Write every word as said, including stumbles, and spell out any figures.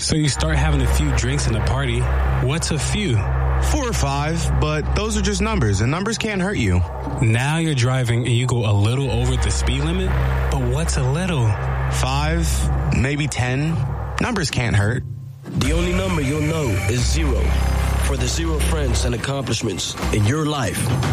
So you start having a few drinks in the party. What's a few? Four or five, but those are just numbers, and numbers can't hurt you. Now you're driving and you go a little over the speed limit? But what's a little? Five, maybe ten. Numbers can't hurt. The only number you'll know is zero. For the zero friends and accomplishments in your life.